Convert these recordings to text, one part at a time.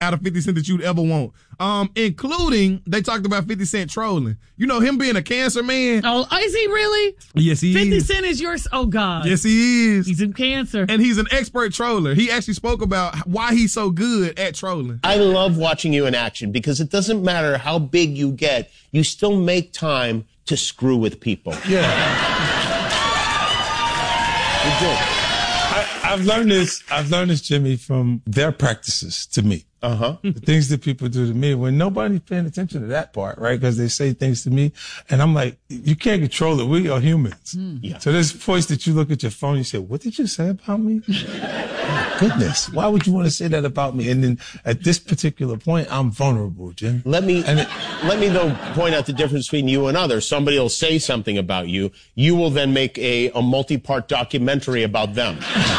out of 50 Cent that you'd ever want. Including, they talked about 50 Cent trolling. You know, him being a cancer man. Oh, is he really? Yes, he 50 is. 50 Cent is yours. Oh, God. Yes, he is. He's in cancer. And he's an expert troller. He actually spoke about why he's so good at trolling. I love watching you in action because it doesn't matter how big you get, you still make time to screw with people. Yeah. You do. I've learned this, Jimmy, from their practices to me. The things that people do to me when nobody's paying attention to that part, right? Because they say things to me, and I'm like, you can't control it. We are humans. Yeah. So there's points that you look at your phone, you say, what did you say about me? Oh, goodness, why would you want to say that about me? And then at this particular point, I'm vulnerable, Jim. Let me though point out the difference between you and others. Somebody will say something about you. You will then make a multi-part documentary about them.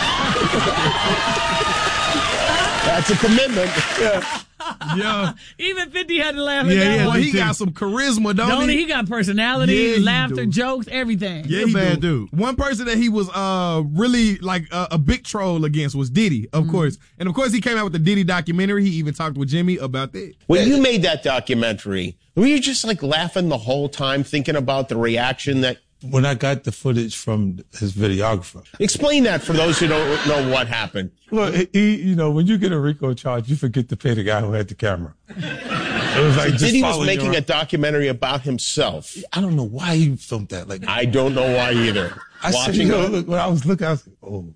That's a commitment. Yeah. Even 50 had to laugh at that Yeah. one. Well, he got some charisma, don't he? He got personality, Yeah, he laughter, do. jokes, everything. Yeah, he bad dude. One person that he was really like a big troll against was Diddy, of course. And of course, he came out with the Diddy documentary. He even talked with Jimmy about that. When you made that documentary, were you just like laughing the whole time, thinking about the reaction that... When I got the footage from his videographer. Explain that for those who don't know what happened. Well, when you get a RICO charge, you forget to pay the guy who had the camera. It was like Diddy was making a documentary about himself. I don't know why he filmed that. Like, I don't know why either. When I was looking, I was like, oh.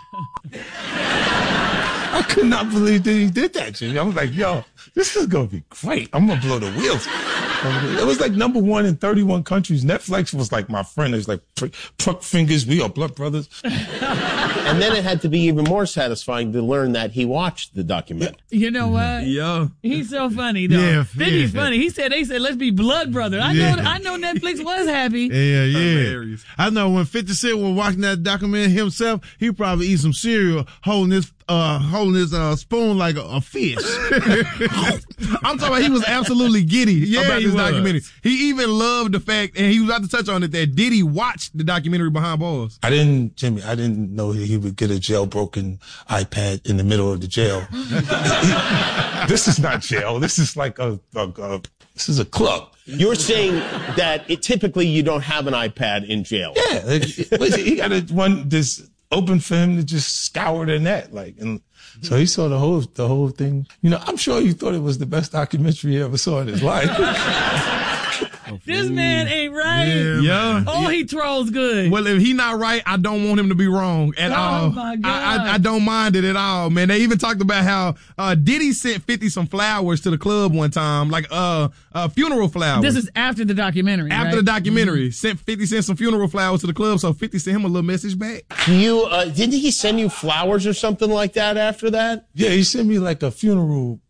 I could not believe that he did that, Jimmy. I was like, yo, this is going to be great. I'm going to blow the wheels. It was like #1 in 31 countries. Netflix was like my friend. It was like, truck fingers, we are blood brothers. And then it had to be even more satisfying to learn that he watched the documentary. You know what? Yeah. He's so funny, though. Yeah, 50's funny. They said, let's be blood brothers. I know Netflix was happy. Yeah. Hilarious. I know when 50 Cent was watching that documentary himself, he probably eat some cereal holding his spoon like a fish. I'm talking about he was absolutely giddy about he this was. documentary. He even loved the fact, and he was about to touch on it, that Diddy watched the documentary Behind Bars. Jimmy, I didn't know he would get a jailbroken iPad in the middle of the jail. This is not jail. This is like this is a club. You're saying that typically you don't have an iPad in jail. Yeah. He got this open for him to just scour the net, and so he saw the whole thing. I'm sure he thought it was the best documentary he ever saw in his life. This man ain't right. Yeah. Oh, he trolls good. Well, if he not right, I don't want him to be wrong at all. Oh, my God. I don't mind it at all, man. They even talked about how Diddy sent 50 some flowers to the club one time, like funeral flowers. This is after the documentary, After the documentary. Sent 50 Cent some funeral flowers to the club, so 50 sent him a little message back. Didn't he send you flowers or something like that after that? Yeah, he sent me like a funeral.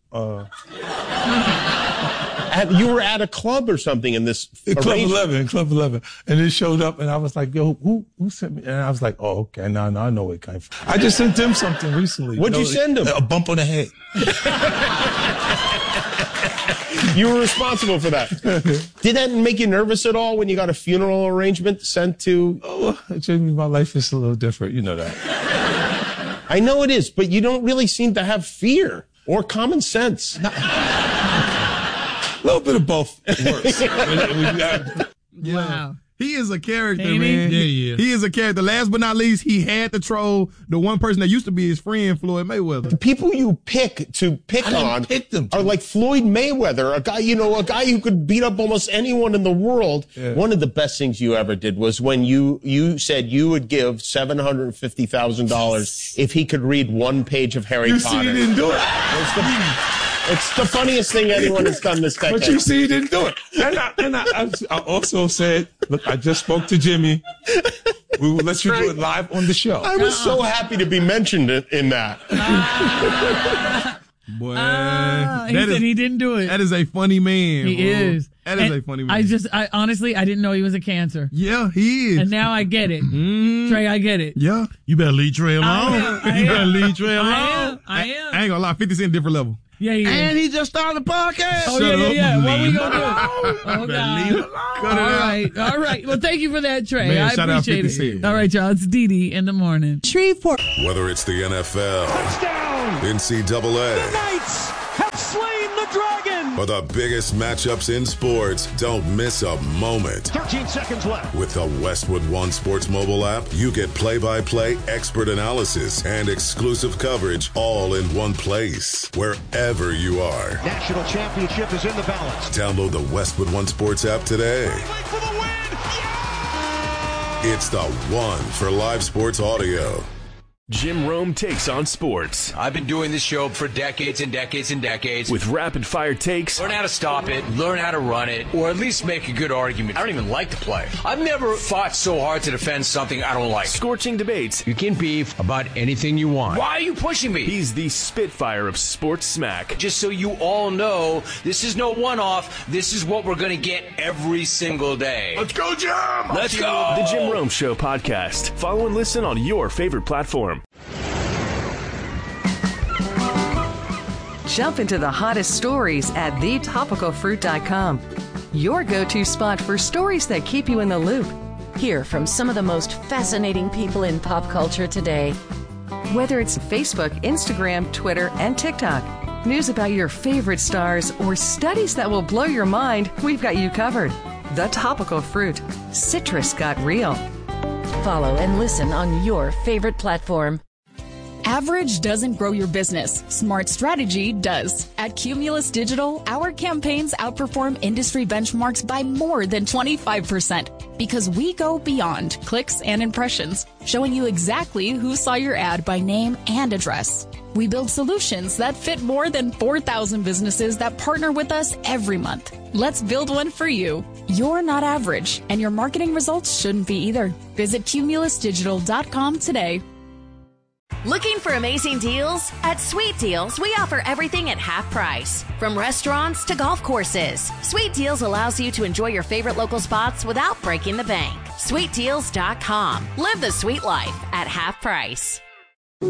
You were at a club or something in this Club 11. And it showed up, and I was like, yo, who sent me? And I was like, oh, okay, now I know where it came from. I just sent him something recently. What'd you send him? A bump on the head. You were responsible for that. Did that make you nervous at all when you got a funeral arrangement sent to... Oh, Jamie, my life is a little different. You know that. I know it is, but you don't really seem to have fear or common sense. A little bit of both works. Wow. He is a character, Ain't man. he? He is a character. Last but not least, he had to troll the one person that used to be his friend, Floyd Mayweather. The people you pick on are like Floyd Mayweather, a guy who could beat up almost anyone in the world. Yeah. One of the best things you ever did was when you said you would give $750,000 if he could read one page of Harry Potter. You see, he didn't do it. It's the funniest thing anyone has done this decade. But you see, he didn't do it. And I also said, look, I just spoke to Jimmy. We will let you do it live on the show. I was so happy to be mentioned in that. Boy, he said he didn't do it. That is a funny man. He is. That is a funny man. I honestly, I didn't know he was a cancer. Yeah, he is. And now I get it. Trey, I get it. Yeah. You better leave Trey alone. You better leave Trey alone. I am. I ain't gonna lie, 50 Cent different level. Yeah, he is. And he just started a podcast. Oh, yeah. What we gonna do? Oh, God. All right. Well, thank you for that, Trey. Man, I shout out appreciate 50 it. Cent. All right, y'all. It's Dee in the morning. Shreveport. Whether it's the NFL, NCAA, For the biggest matchups in sports, don't miss a moment. 13 seconds left. With the Westwood One Sports mobile app, you get play-by-play, expert analysis, and exclusive coverage all in one place, wherever you are. National championship is in the balance. Download the Westwood One Sports app today. For the win! Yeah! It's the one for live sports audio. Jim Rome takes on sports. I've been doing this show for decades and decades and decades. With rapid-fire takes. Learn how to stop it, learn how to run it, or at least make a good argument. I don't even like to play. I've never fought so hard to defend something I don't like. Scorching debates. You can beef about anything you want. Why are you pushing me? He's the Spitfire of sports smack. Just so you all know, this is no one-off. This is what we're going to get every single day. Let's go, Jim! Let's go! The Jim Rome Show podcast. Follow and listen on your favorite platform. Jump into the hottest stories at thetopicalfruit.com. Your go-to spot for stories that keep you in the loop. Hear from some of the most fascinating people in pop culture today. Whether it's Facebook, Instagram, Twitter, and TikTok, news about your favorite stars, or studies that will blow your mind, we've got you covered. The Topical Fruit. Citrus got real. Follow and listen on your favorite platform. Average doesn't grow your business. Smart strategy does. At Cumulus Digital, our campaigns outperform industry benchmarks by more than 25% because we go beyond clicks and impressions, showing you exactly who saw your ad by name and address. We build solutions that fit more than 4,000 businesses that partner with us every month. Let's build one for you. You're not average, and your marketing results shouldn't be either. Visit cumulusdigital.com today. Looking for amazing deals? At Sweet Deals, we offer everything at half price. From restaurants to golf courses, Sweet Deals allows you to enjoy your favorite local spots without breaking the bank. SweetDeals.com. Live the sweet life at half price.